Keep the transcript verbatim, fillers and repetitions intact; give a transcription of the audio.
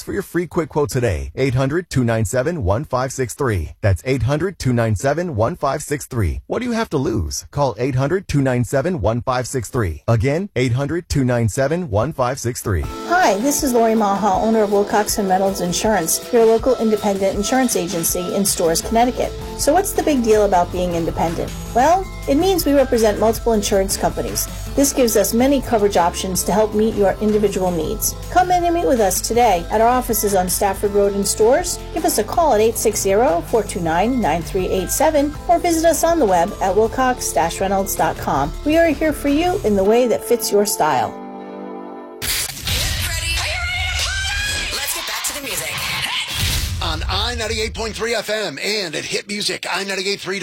for your free quick quote today. eight hundred, two nine seven, one five six three. That's eight hundred, two nine seven, one five six three. What do you have to lose? Call eight hundred, two nine seven, one five six three. Again, eight hundred, two nine seven, one five six three. Hi, this is Lori Maha, owner of Wilcox and Reynolds Insurance, your local independent insurance agency in Storrs, Connecticut. So what's the big deal about being independent? Well, it means we represent multiple insurance companies. This gives us many coverage options to help meet your individual needs. Come in and meet with us today at our offices on Stafford Road in Storrs. Give us a call at eight six zero, four two nine, nine three eight seven or visit us on the web at wilcox dash reynolds dot com. We are here for you in the way that fits your style. On I ninety-eight point three F M and at hit music I ninety-eight three.